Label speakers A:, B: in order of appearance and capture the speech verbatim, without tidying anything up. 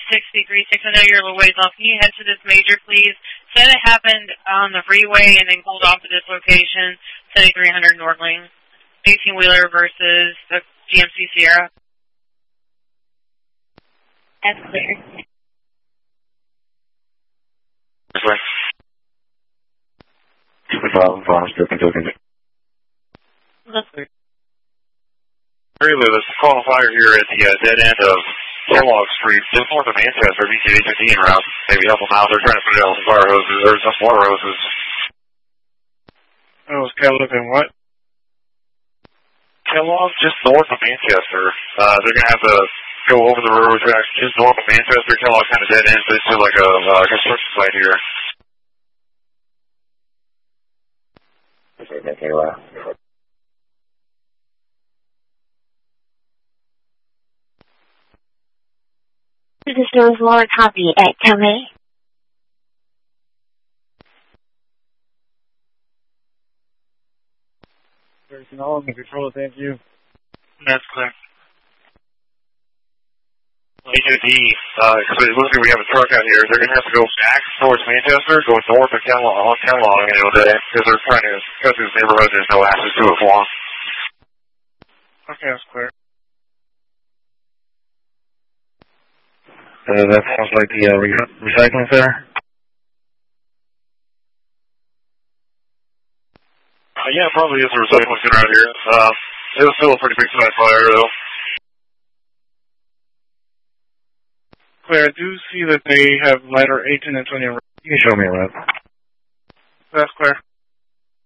A: sixty-three six, I know you're a little ways off. Can you head to this major, please? Said it happened on the freeway and then pulled off at this location, seventy-three hundred Nordling. eighteen-wheeler versus the G M C Sierra.
B: That's clear.
C: This way. Five, five, token, token.
A: That's clear.
C: Really, there's a call of fire here at the uh, dead end of Kellogg Street, just north of Manchester, B C fifteen route. Maybe help them out. They're trying to put out some fire hoses. There's some water hoses.
D: Oh, it's Kellogg and what?
C: Kellogg, just north of Manchester. Uh, they're going to have to go over the railroad tracks just north of Manchester. Kellogg kind of dead ends into like a uh, construction site here. Okay, wow.
B: This is Jones Laura, copy at Kelly.
D: There's all in the control, thank you.
A: That's clear.
C: H O D, uh, because it looks like we have a truck out here. They're going to have to go back towards Manchester, go north of Kellogg, on Kellogg, you know, because they're trying to go through this neighborhood. There's no access to it for them.
D: Okay, that's clear.
C: Uh, that sounds like the uh, re- recycling center. Uh, yeah, probably is a recycling center out here. Uh, it was still a pretty big size fire, though.
D: Clear, I do see that they have letter eighteen and twenty.
C: You can show me around.
D: That's clear.